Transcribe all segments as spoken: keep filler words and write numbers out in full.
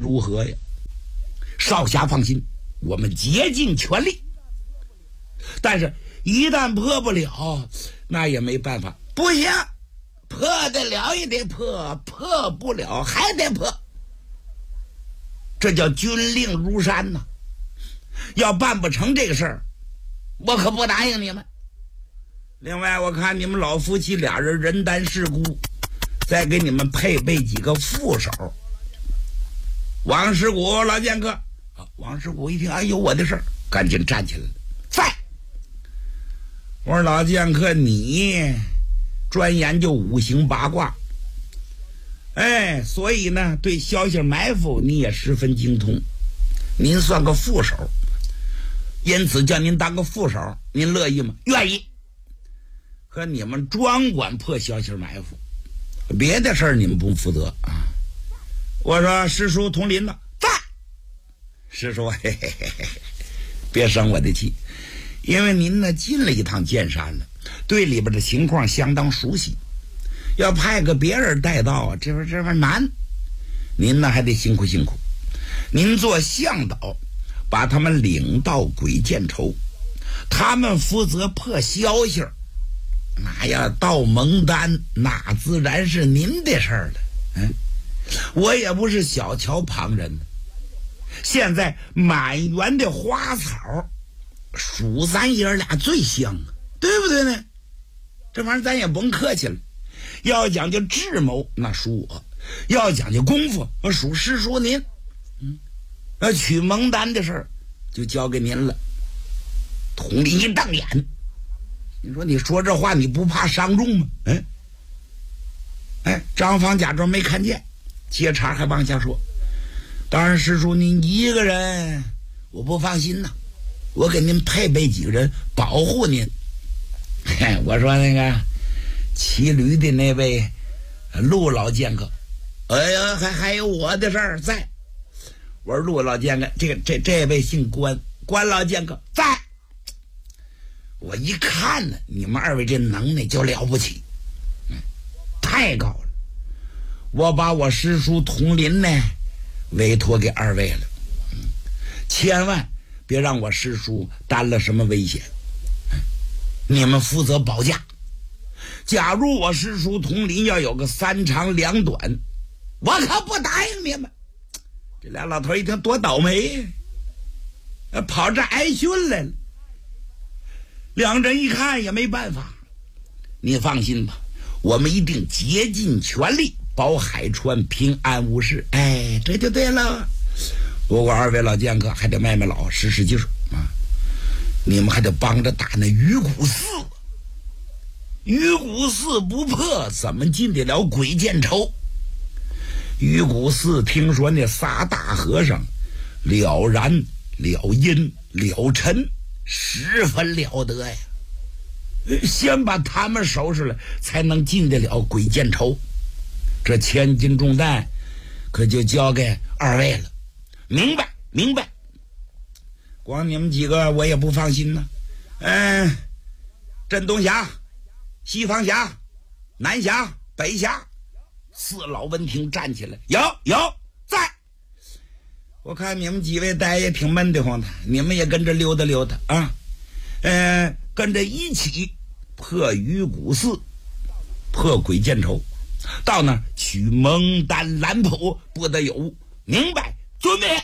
如何呀？少侠放心，我们竭尽全力。但是一旦破不了，那也没办法。不行，破得了也得破，破不了还得破。这叫军令如山呐、啊！要办不成这个事儿，我可不答应你们。另外，我看你们老夫妻俩人人单势孤，再给你们配备几个副手。王师古、老剑客，啊，王师古一听，哎呦，我的事儿，赶紧站起来了。在，我说老剑客，你专研究五行八卦。哎，所以呢，对消息埋伏你也十分精通，您算个副手，因此叫您当个副手，您乐意吗？愿意。可你们专管破消息埋伏，别的事儿你们不负责啊。我说师叔同林呢，在。师叔，嘿嘿嘿嘿，别生我的气，因为您呢进了一趟剑山了，对里边的情况相当熟悉。要派个别人带到啊，这边这边难，您呢还得辛苦辛苦。您做向导，把他们领到鬼见愁，他们负责破消息。那要到蒙丹，那自然是您的事儿了。嗯，我也不是小瞧旁人。现在满园的花草，数咱爷俩最香啊，对不对呢？这玩意儿咱也甭客气了。要讲究智谋，那属我；要讲究功夫，那属师叔您。嗯，那取蒙丹的事儿就交给您了。统领一瞪眼，你说你说这话你不怕伤众吗？嗯，哎，张芳假装没看见，接茬还往下说。当然师叔您一个人我不放心呐，我给您配备几个人保护您。嘿，我说那个骑驴的那位陆老剑客，哎呀，还还有我的事儿在。我说陆老剑客，这个这这位姓关，关老剑客在。我一看呢，你们二位这能耐就了不起，嗯，太高了。我把我师叔同林呢委托给二位了，嗯，千万别让我师叔担了什么危险，嗯，你们负责保驾。假如我师叔同林要有个三长两短，我可不答应你们。这俩老头一听多倒霉，跑这挨训来了。两人一看也没办法，你放心吧，我们一定竭尽全力保海川平安无事。哎，这就对了。不过二位老剑客还得卖卖老，实事求是啊！你们还得帮着打那鱼骨寺。鱼骨寺不破，怎么进得了鬼见愁？鱼骨寺听说那仨大和尚了然、了阴、了尘，十分了得呀。先把他们收拾了，才能进得了鬼见愁。这千斤重担可就交给二位了。明白明白。光你们几个我也不放心呢。嗯，镇东峡、西方峡、南峡、北峡，四老闻听站起来，有有在。我看你们几位待也挺闷得慌的，你们也跟着溜达溜达啊，呃，跟着一起破鱼骨寺，破鬼见愁，到那儿取蒙丹蓝谱，不得有误。明白，遵命。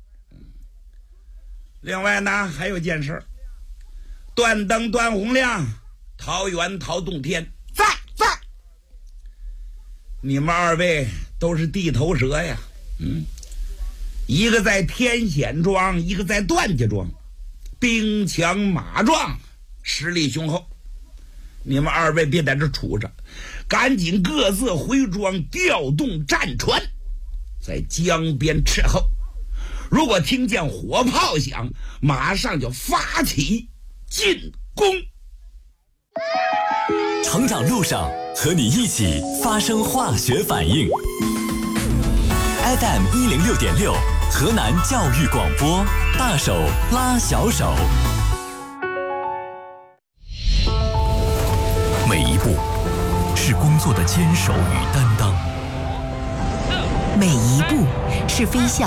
另外呢，还有件事，断灯断洪亮，桃园桃洞天，在在。你们二位都是地头蛇呀，嗯，一个在天显庄，一个在段家庄，兵强马壮，实力雄厚。你们二位别在这杵着，赶紧各自回庄，调动战船，在江边伺候。如果听见火炮响，马上就发起进攻。 成长路上和你一起发生化学反应。F M 一零六点六，河南教育广播，大手拉小手。每一步是工作的坚守与担当， 每一步是飞向